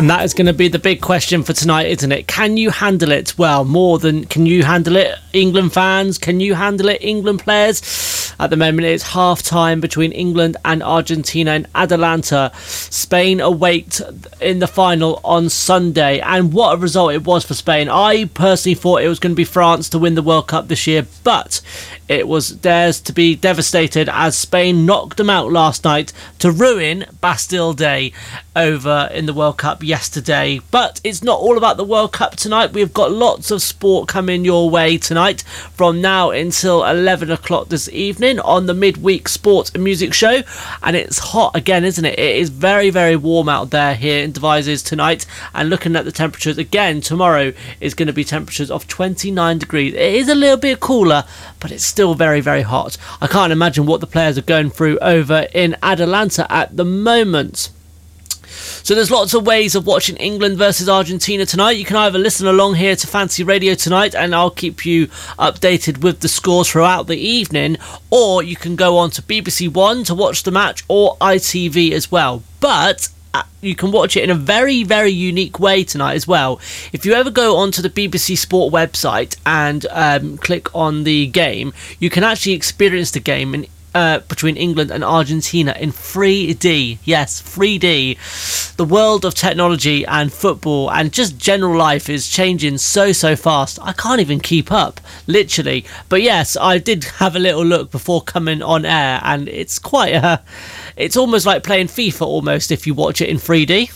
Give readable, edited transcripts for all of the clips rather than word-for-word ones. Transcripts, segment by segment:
And that is going to be the big question for tonight, isn't it? Can you handle it? Well, more than can you handle it, England fans? Can you handle it, England players? At the moment, it's half-time between England and Argentina in Atalanta. Spain await in the final on Sunday. And what a result it was for Spain. I personally thought it was going to be France to win the World Cup this year, but it was theirs to be devastated as Spain knocked them out last night to ruin Bastille Day over in the World Cup yesterday. But it's not all about the World Cup tonight. We've got lots of sport coming your way tonight from now until 11 o'clock this evening on the midweek sports and music show. And it's hot again, isn't it? It is very, very warm out there here in Devizes tonight. And looking at the temperatures again, tomorrow is going to be temperatures of 29 degrees. It is a little bit cooler, but it's still very, very hot. I can't imagine what the players are going through over in Atalanta at the moment. So there's lots of ways of watching England versus Argentina tonight. You can either listen along here to Fancy Radio tonight and I'll keep you updated with the scores throughout the evening, or you can go on to BBC One to watch the match, or ITV as well. But you can watch it in a very, very unique way tonight as well. If you ever go onto the BBC Sport website and click on the game, you can actually experience the game in between England and Argentina in 3D. Yes, 3D. The world of technology and football and just general life is changing so fast. I can't even keep up, literally. But yes, I did have a little look before coming on air, and it's quite it's almost like playing FIFA almost if you watch it in 3D.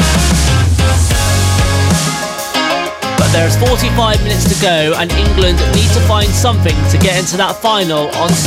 But there's 45 minutes to go and England need to find something to get into that final on